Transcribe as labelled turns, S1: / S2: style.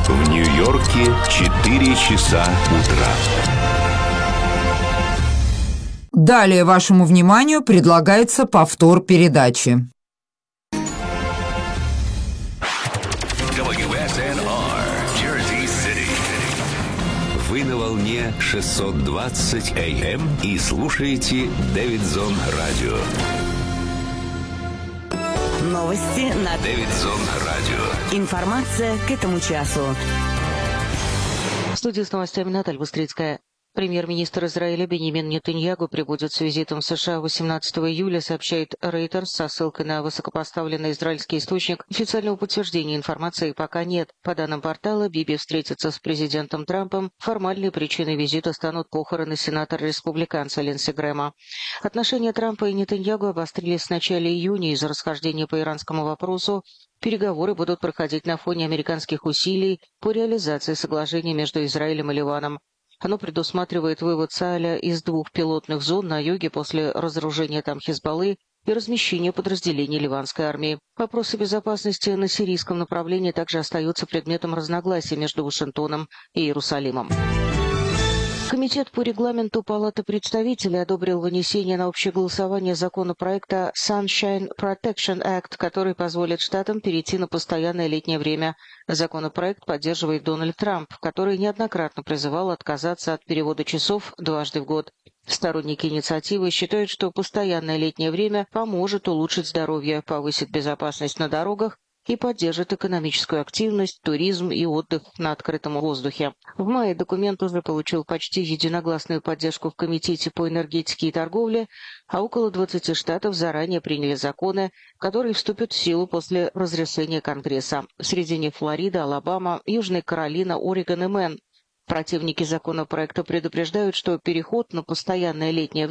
S1: В Нью-Йорке 4 часа утра.
S2: Далее вашему вниманию предлагается повтор передачи.
S1: WSNR, Jersey City. Вы на волне 620 AM и слушаете Дэвидсон Радио.
S3: Новости на
S1: Дэвидсон Радио.
S3: Информация к этому часу.
S4: В студии с новостями Наталья Быстрицкая. Премьер-министр Израиля Беньямин Нетаньяху прибудет с визитом в США 18 июля, сообщает Reuters со ссылкой на высокопоставленный израильский источник. Официального подтверждения информации пока нет. По данным портала, Биби встретится с президентом Трампом. Формальной причиной визита станут похороны сенатора-республиканца Линдси Грэма. Отношения Трампа и Нетаньяху обострились с начала июня из-за расхождения по иранскому вопросу. Переговоры будут проходить на фоне американских усилий по реализации соглашения между Израилем и Ливаном. Оно предусматривает вывод Цааля из 2 пилотных зон на юге после разоружения там Хизбаллы и размещения подразделений ливанской армии. Вопросы безопасности на сирийском направлении также остаются предметом разногласий между Вашингтоном и Иерусалимом. Комитет по регламенту Палаты представителей одобрил вынесение на общее голосование законопроекта Sunshine Protection Act, который позволит штатам перейти на постоянное летнее время. Законопроект поддерживает Дональд Трамп, который неоднократно призывал отказаться от перевода часов дважды в год. Сторонники инициативы считают, что постоянное летнее время поможет улучшить здоровье, повысит безопасность на дорогах и поддержит экономическую активность, туризм и отдых на открытом воздухе. В мае документ уже получил почти единогласную поддержку в Комитете по энергетике и торговле, а около 20 штатов заранее приняли законы, которые вступят в силу после разрешения Конгресса. Среди них Флорида, Алабама, Южная Каролина, Орегон и Мэн. Противники законопроекта предупреждают, что переход на постоянное летнее